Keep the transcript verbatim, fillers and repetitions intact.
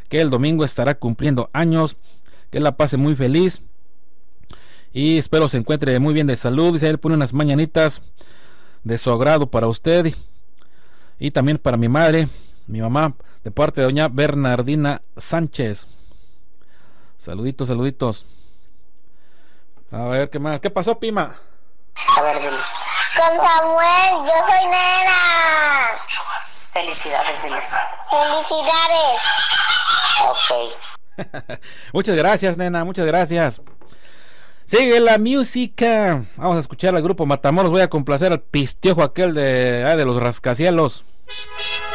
que el domingo estará cumpliendo años. Que la pase muy feliz y espero se encuentre muy bien de salud. Dice, él pone unas mañanitas de su agrado para usted y también para mi madre, mi mamá, de parte de doña Bernardina Sánchez. Saluditos, saluditos. A ver, ¿qué más? ¿Qué pasó, Pima? A ver, dile. Con Samuel, yo soy Nena. Felicidades, diles. Felicidades. Ok. Muchas gracias, nena, muchas gracias. Sigue la música. Vamos a escuchar al grupo Matamoros. Voy a complacer al pistiojo aquel de, ah, de los rascacielos.